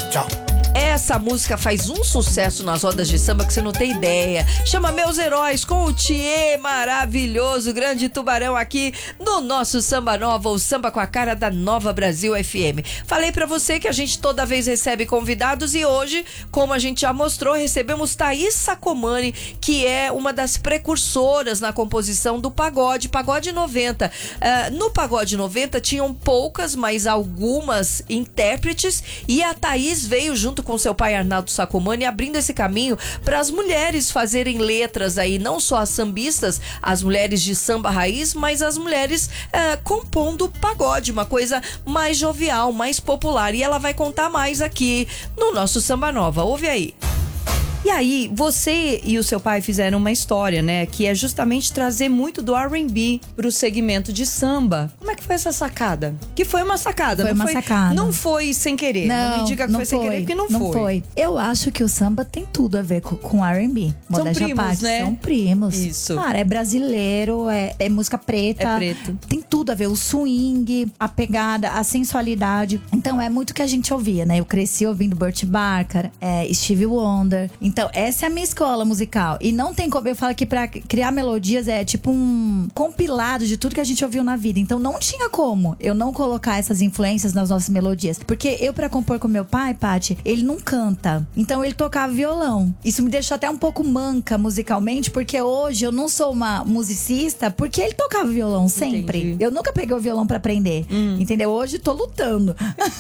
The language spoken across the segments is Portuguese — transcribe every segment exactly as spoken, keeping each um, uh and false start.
Tchau. Essa música faz um sucesso nas rodas de samba que você não tem ideia. Chama Meus Heróis, com o Thier maravilhoso, grande tubarão aqui no nosso Samba Nova, o samba com a cara da Nova Brasil F M. Falei pra você que a gente toda vez recebe convidados e hoje, como a gente já mostrou, recebemos Thaís Sacomani, que é uma das precursoras na composição do pagode, Pagode noventa. Uh, no Pagode noventa tinham poucas, mas algumas intérpretes, e a Thaís veio junto com seu pai Arnaldo Sacomani, abrindo esse caminho para as mulheres fazerem letras aí, não só as sambistas, as mulheres de samba raiz, mas as mulheres é, compondo pagode, uma coisa mais jovial, mais popular. E ela vai contar mais aqui no nosso Samba Nova. Ouve aí. E aí, você e o seu pai fizeram uma história, né? Que é justamente trazer muito do R and B pro segmento de samba. Como é que foi essa sacada? Que foi uma sacada. Foi não uma foi, sacada. Não foi sem querer. Não, não me diga que foi, foi sem querer, porque não, não foi. foi. Eu acho que o samba tem tudo a ver com, com R and B. São Modéstia primos, parte. né? São primos. Isso. Cara, é brasileiro, é, é música preta. É preto. Tem tudo a ver. O swing, a pegada, a sensualidade. Então, é muito que a gente ouvia, né? Eu cresci ouvindo Burt Bacharach, é, Stevie Wonder. Então, essa é a minha escola musical. E não tem como, eu falo que pra criar melodias é tipo um compilado de tudo que a gente ouviu na vida. Então não tinha como eu não colocar essas influências nas nossas melodias. Porque eu, pra compor com meu pai, Paty, ele não canta. Então ele tocava violão. Isso me deixou até um pouco manca musicalmente, porque hoje eu não sou uma musicista, porque ele tocava violão sempre. Entendi. Eu nunca peguei o violão pra aprender. Hum. Entendeu? Hoje tô lutando.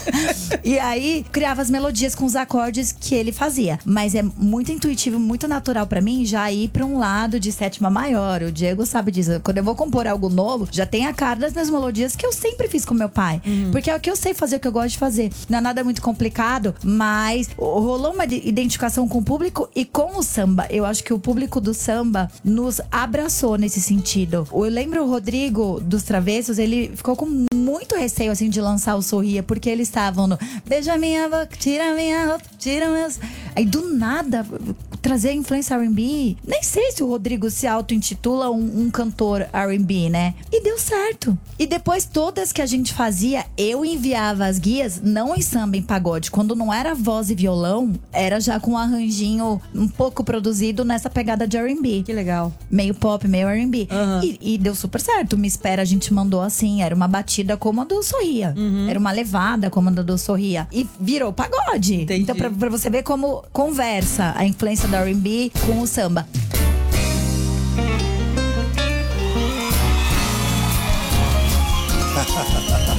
E aí, criava as melodias com os acordes que ele fazia. Mas é muito intuitivo, muito natural pra mim já ir pra um lado de sétima maior. O Diego sabe disso. Quando eu vou compor algo novo, já tem a cara das minhas melodias que eu sempre fiz com meu pai. Uhum. Porque é o que eu sei fazer, o que eu gosto de fazer. Não é nada muito complicado, mas rolou uma identificação com o público e com o samba. Eu acho que o público do samba nos abraçou nesse sentido. Eu lembro o Rodrigo dos Travessos, ele ficou com muito receio, assim, de lançar o Sorria, porque eles estavam no beija minha boca, tira minha roupa, tira meus... Aí do nada, trazer a influência R and B. Nem sei se o Rodrigo se auto-intitula um, um cantor R and B, né? E deu certo. E depois, todas que a gente fazia, eu enviava as guias, não em samba, em pagode. Quando não era voz e violão, era já com um arranjinho um pouco produzido nessa pegada de R and B. Que legal. Meio pop, meio R and B. Uhum. E, e deu super certo. Me Espera, a gente mandou assim. Era uma batida como a do Sorria. Uhum. Era uma levada como a do Sorria. E virou pagode. Entendi. Então, pra, pra você ver como conversa a influência da R and B com o samba.